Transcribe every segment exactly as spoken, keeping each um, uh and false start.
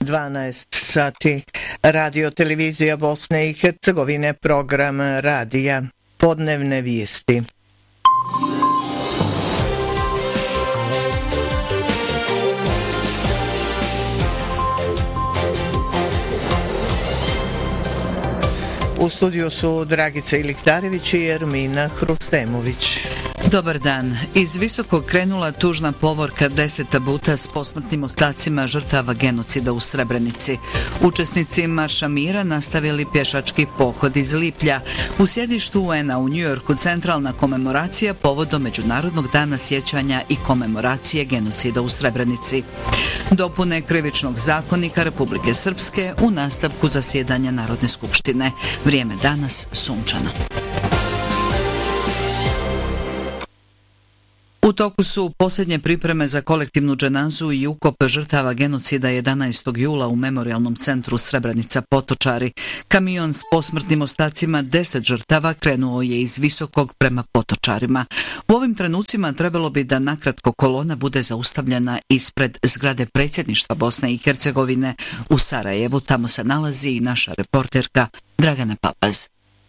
dvanaest sati. Radio televizija Bosne i Hercegovine, program radija. Podnevne vijesti. U studiju su Dragica Iliktarević i Ermina Hrustemović. Dobar dan. Iz Visokog krenula tužna povorka deset tabuta s posmrtnim ostacima žrtava genocida u Srebrenici. Učesnici Marša mira nastavili pješački pohod iz Liplja. U sjedištu U N-a u Njujorku centralna komemoracija povodom Međunarodnog dana sjećanja i komemoracije genocida u Srebrenici. Dopune Krivičnog zakonika Republike Srpske u nastavku zasjedanja Narodne skupštine. Vrijeme danas sunčano. U toku su posljednje pripreme za kolektivnu dženazu i ukop žrtava genocida jedanaestog jula u Memorijalnom centru Srebrenica Potočari. Kamion s posmrtnim ostacima deset žrtava krenuo je iz Visokog prema Potočarima. U ovim trenucima trebalo bi da nakratko kolona bude zaustavljena ispred zgrade predsjedništva Bosne i Hercegovine u Sarajevu. Tamo se nalazi i naša reporterka Dragana Papaz.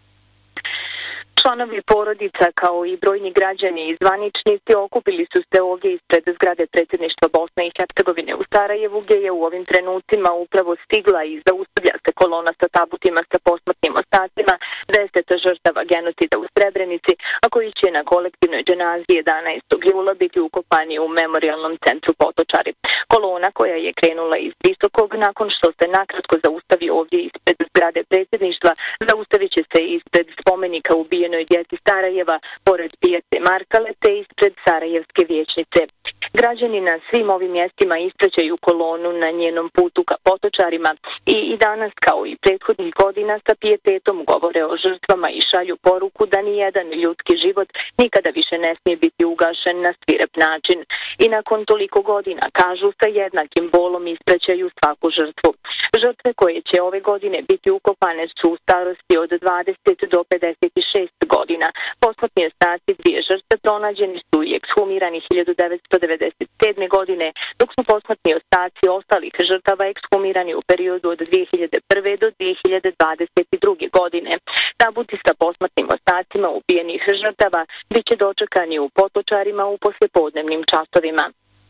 Članovi porodica kao i brojni građani i zvaničnici okupili su se ovdje ispred zgrade predsjedništva Bosne i Hercegovine u Sarajevu, gdje je u ovim trenucima upravo stigla i zaustavlja se kolona sa tabutima sa posmrtnim ostacima deset žrtava genocida u Srebrenici, a koji će na kolektivnoj dženazi jedanaestog jula biti ukopani u Memorijalnom centru Potočari. Kolona koja je krenula iz Visokog, nakon što se nakratko zaustavi ovdje ispred zgrade predsjedništva, zaustavit će se ispred spomenika ubijenog djeci Sarajeva, pored pijace Markale te ispred Sarajevske vijećnice. Građani na svim ovim mjestima ispraćaju kolonu na njenom putu ka Potočarima i, i danas kao i prethodnih godina sa pijetetom govore o žrtvama i šalju poruku da nijedan ljudski život nikada više ne smije biti ugašen na svirep način. I nakon toliko godina, kažu, sa jednakim bolom ispraćaju svaku žrtvu. Žrtve koje će ove godine biti ukopane su u starosti od dvadeset do pedeset šest godina. Posmrtni ostaci dvije žrtve pronađeni su i ekshumirani hiljadu devetsto devedeset sedme. godine, dok su posmrtni ostaci ostalih žrtava ekshumirani u periodu od dvije hiljade prve. do dvije hiljade dvadeset druge. godine. Tabuti sa posmrtnim ostacima ubijenih žrtava bit će dočekani u Potočarima u poslijepodnevnim časovima.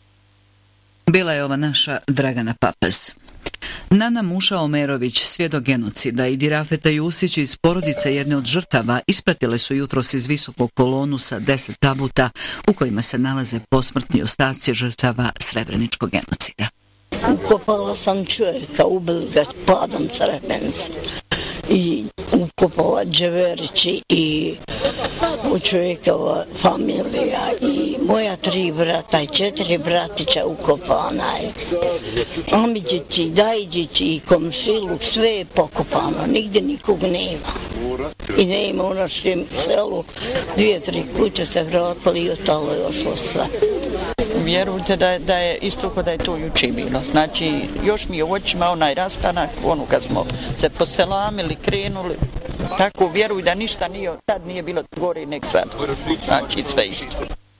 Bila je ova naša Dragana Papaz. Nana Muša Omerović, svjedok genocida, i Dirafeta Jusić iz porodice jedne od žrtava ispratile su jutros iz Visokog kolonu sa deset tabuta u kojima se nalaze posmrtni ostaci žrtava Srebreničkog genocida. Ukopala sam čovjeka, ubili ga padom Srebrenice i ukopala Đeverići i u čovjekova familija i moja tri brata i četiri bratića ukopana je. Amiđići, Dajđići i komšiluk, sve je pokopano, nigdje nikog nema. I nema u našem selu, dvije, tri kuće se vratili i otalo je ošlo sve. Vjerujte da je, da je isto kod da je to juče bilo. Znači, još mi je u očima onaj rastanak, ono kad smo se poselamili, krenuli, tako vjeruj da ništa nije, tad nije bilo gore nek sad. Znači, sve isto.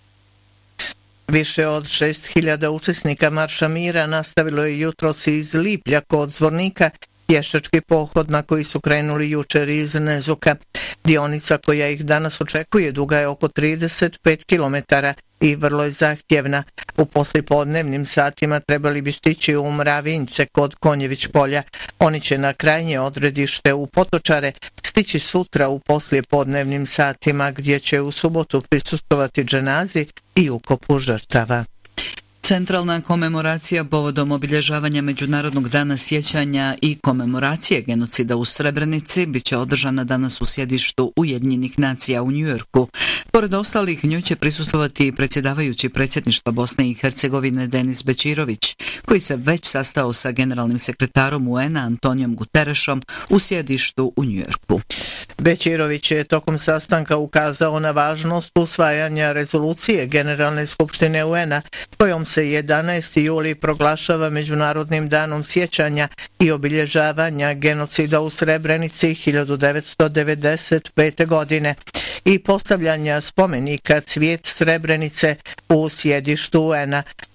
Više od šest hiljada učesnika Marša mira nastavilo je jutros iz Liplja kod Zvornika pješački pohod na koji su krenuli jučer iz Nezuka. Dionica koja ih danas očekuje duga je oko trideset pet kilometara i vrlo je zahtjevna. U poslijepodnevnim satima trebali bi stići u Mravinjce kod Konjević polja. Oni će na krajnje odredište u Potočare stići sutra u poslijepodnevnim satima, gdje će u subotu prisustvovati dženazi i ukopu žrtava. Centralna komemoracija povodom obilježavanja Međunarodnog dana sjećanja i komemoracije genocida u Srebrenici bit će održana danas u sjedištu Ujedinjenih nacija u Njujorku. Pored ostalih, njoj će prisustvovati predsjedavajući predsjedništva Bosne i Hercegovine Denis Bećirović, koji se već sastao sa generalnim sekretarom U N-a Antonijom Guterešom u sjedištu u Njujorku. Bećirović je tokom sastanka ukazao na važnost usvajanja rezolucije Generalne skupštine U N-a, kojom se jedanaesti juli proglašava Međunarodnim danom sjećanja i obilježavanja genocida u Srebrenici hiljadu devetsto devedeset pete. godine i postavljanja spomenika Cvijet Srebrenice u sjedištu U N-a,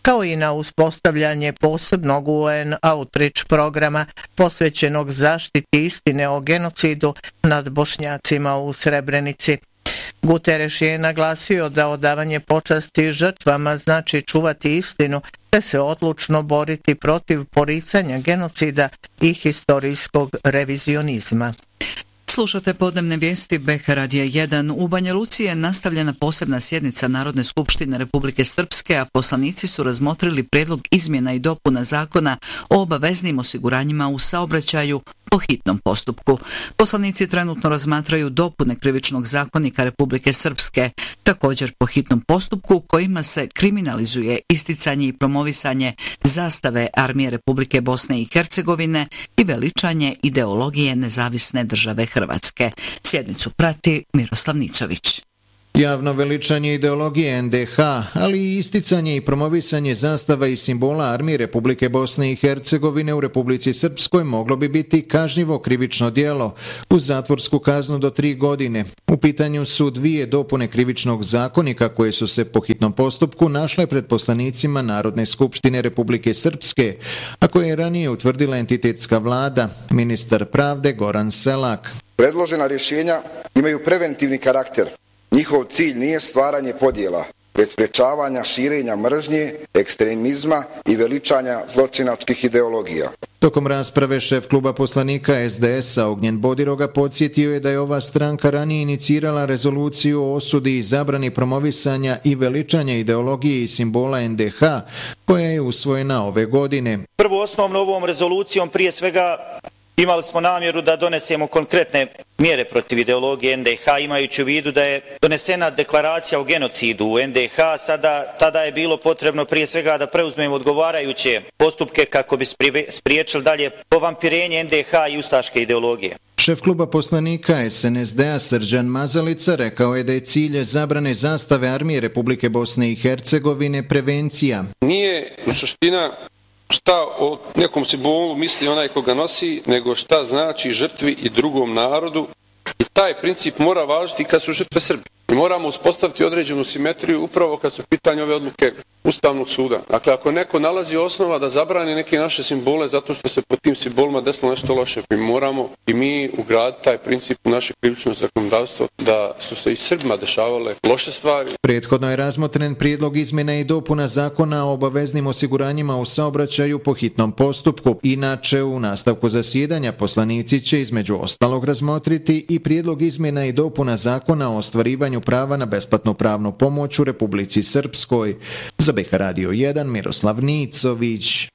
kao i na uspostavljanje posebnog U N Outreach programa posvećenog zaštiti istine o genocidu nad Bošnjacima u Srebrenici. Guterres je naglasio da odavanje počasti žrtvama znači čuvati istinu te se odlučno boriti protiv poricanja genocida i historijskog revizionizma. Slušate podnevne vijesti B H Radija jedan. U Banja Luci je nastavljena posebna sjednica Narodne skupštine Republike Srpske, a poslanici su razmotrili prijedlog izmjena i dopuna zakona o obaveznim osiguranjima u saobraćaju po hitnom postupku. Poslanici trenutno razmatraju dopune Krivičnog zakonika Republike Srpske, također po hitnom postupku kojima se kriminalizuje isticanje i promovisanje zastave Armije Republike Bosne i Hercegovine i veličanje ideologije nezavisne države Hrvatske. Sjednicu prati Miroslav Nicović. Javno veličanje ideologije N D H, ali i isticanje i promovisanje zastava i simbola Armije Republike Bosne i Hercegovine u Republici Srpskoj moglo bi biti kažnjivo krivično djelo uz zatvorsku kaznu do tri godine. U pitanju su dvije dopune Krivičnog zakonika koje su se po hitnom postupku našle pred poslanicima Narodne skupštine Republike Srpske, a koje je ranije utvrdila entitetska vlada, ministar pravde Goran Selak. Predložena rješenja imaju preventivni karakter. Njihov cilj nije stvaranje podjela, već sprečavanja širenja mržnje, ekstremizma i veličanja zločinačkih ideologija. Tokom rasprave šef kluba poslanika S D S-a Ognjen Bodiroga podsjetio je da je ova stranka ranije inicirala rezoluciju o osudi i zabrani promovisanja i veličanja ideologije i simbola N D H, koja je usvojena ove godine. Prvo osnovno ovom rezolucijom prije svega imali smo namjeru da donesemo konkretne mjere protiv ideologije N D H, imajući u vidu da je donesena deklaracija o genocidu u N D H, sada tada je bilo potrebno prije svega da preuzmemo odgovarajuće postupke kako bi spriječili dalje povampirenje N D H i ustaške ideologije. Šef kluba poslanika S N S D-a Srđan Mazalica rekao je da je cilj zabrane zastave Armije Republike Bosne i Hercegovine prevencija. Nije u suština šta o nekom simbolu misli onaj ko ga nosi, nego šta znači žrtvi i drugom narodu. I taj princip mora važiti kad su žrtve Srbi. Mi moramo uspostaviti određenu simetriju upravo kad su pitanje ove odluke Ustavnog suda. Dakle, ako neko nalazi osnova da zabrani neke naše simbole zato što se pod tim simbolima desilo nešto loše, mi moramo i mi ugraditi taj princip u naše krivično zakonodavstvo da su se i Srbima dešavale loše stvari. Prethodno je razmotren prijedlog izmjena i dopuna zakona o obaveznim osiguranjima u saobraćaju po hitnom postupku. Inače, u nastavku zasjedanja poslanici će između ostalog razmotriti i prijedlog izmjena i dopuna zakona o ostvarivanju prava na besplatnu pravnu pomoć u Republici Srpskoj. Za B H Radio jedan, Miroslav Nicović.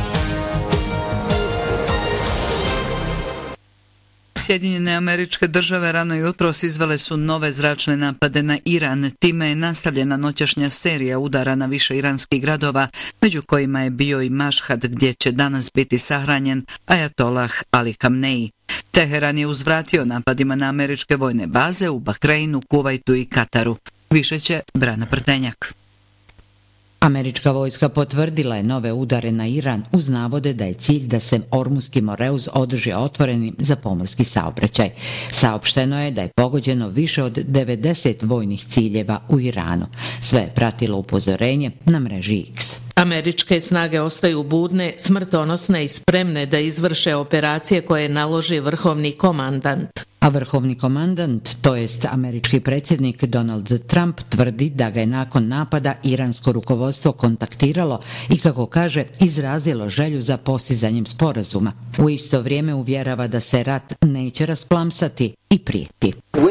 Sjedinjene Američke Države rano jutros izvele su nove zračne napade na Iran. Time je nastavljena noćašnja serija udara na više iranskih gradova, među kojima je bio i Mašhad, gdje će danas biti sahranjen Ajatolah Ali Hamneji. Teheran je uzvratio napadima na američke vojne baze u Bahreinu, Kuvajtu i Kataru. Više će Brana Prtenjak. Američka vojska potvrdila je nove udare na Iran uz navode da je cilj da se Ormuski Moreuz održi otvorenim za pomorski saobraćaj. Saopšteno je da je pogođeno više od devedeset vojnih ciljeva u Iranu. Sve je pratilo upozorenje na mreži X. Američke snage ostaju budne, smrtonosne i spremne da izvrše operacije koje naloži vrhovni komandant. A vrhovni komandant, to jest američki predsjednik Donald Trump, tvrdi da ga je nakon napada iransko rukovodstvo kontaktiralo i, kako kaže, izrazilo želju za postizanjem sporazuma. U isto vrijeme uvjerava da se rat neće rasplamsati i prijeti.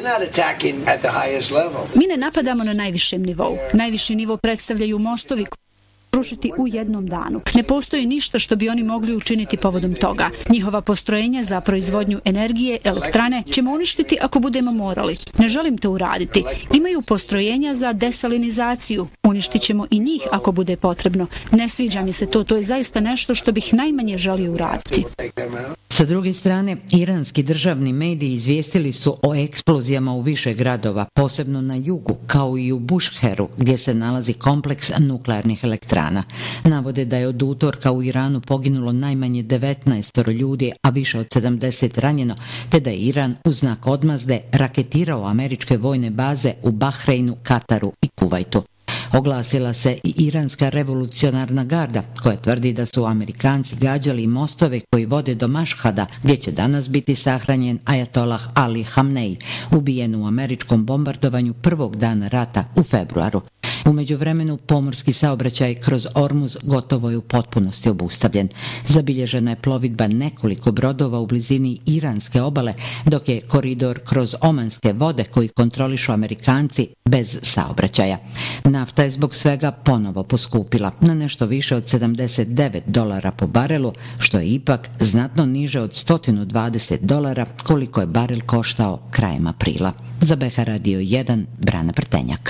Mi ne napadamo na najvišem nivou. Najviši nivo predstavljaju mostovi rušiti u jednom danu. Ne postoji ništa što bi oni mogli učiniti povodom toga. Njihova postrojenja za proizvodnju energije, elektrane, ćemo uništiti ako budemo morali. Ne želim to uraditi. Imaju postrojenja za desalinizaciju. Uništit ćemo i njih ako bude potrebno. Ne sviđa mi se to. To je zaista nešto što bih najmanje želio uraditi. Sa druge strane, iranski državni mediji izvijestili su o eksplozijama u više gradova, posebno na jugu, kao i u Bušheru, gdje se nalazi kompleks nuklearnih elektrana. Navode da je od utorka u Iranu poginulo najmanje devetnaest ljudi, a više od sedamdeset ranjeno, te da je Iran u znak odmazde raketirao američke vojne baze u Bahreinu, Kataru i Kuvajtu. Oglasila se i iranska revolucionarna garda, koja tvrdi da su Amerikanci gađali mostove koji vode do Mašhada, gdje će danas biti sahranjen ajatolah Ali Hamnej, ubijen u američkom bombardovanju prvog dana rata u februaru. U međuvremenu pomorski saobraćaj kroz Ormuz gotovo je u potpunosti obustavljen. Zabilježena je plovidba nekoliko brodova u blizini iranske obale, dok je koridor kroz omanske vode koji kontrolišu Amerikanci bez saobraćaja. Nafta je zbog svega ponovo poskupila na nešto više od sedamdeset devet dolara po barelu, što je ipak znatno niže od sto dvadeset dolara koliko je barel koštao krajem aprila. Za B H Radio jedan, Brana Prtenjak.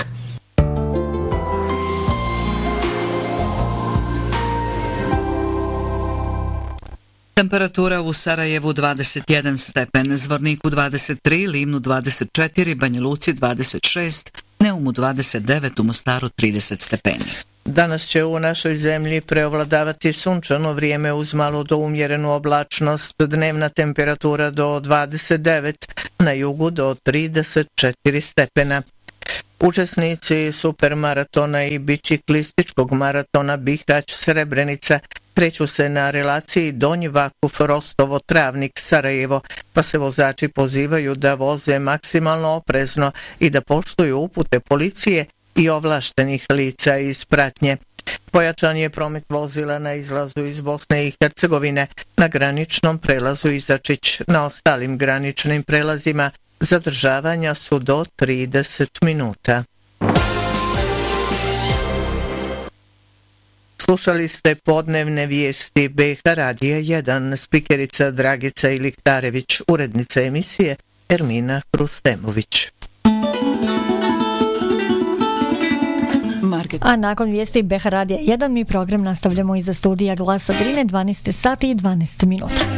Temperatura u Sarajevu dvadeset jedan stepen, Zvorniku dvadeset tri, Livnu dvadeset četiri, Banja Luci dvadeset šest, Neumu dvadeset devet, u Mostaru trideset stepeni. Danas će u našoj zemlji preovladavati sunčano vrijeme uz malo do umjerenu oblačnost, dnevna temperatura do dvadeset devet, na jugu do trideset četiri stepena. Učesnici supermaratona i biciklističkog maratona Bihać-Srebrenica kreću se na relaciji Donji Vakuf Rostovo Travnik Sarajevo, pa se vozači pozivaju da voze maksimalno oprezno i da poštuju upute policije i ovlaštenih lica iz pratnje. Pojačan je promet vozila na izlazu iz Bosne i Hercegovine, na graničnom prelazu Izačić. Na ostalim graničnim prelazima zadržavanja su do trideset minuta. Slušali ste podnevne vijesti B H Radija jedan, spikerica Dragica Iliktarević, urednica emisije Ermina Hrustemović. A nakon vijesti B H Radija jedan mi program nastavljamo iza studija Glasa Drine, dvanaest sati i dvanaest minuta.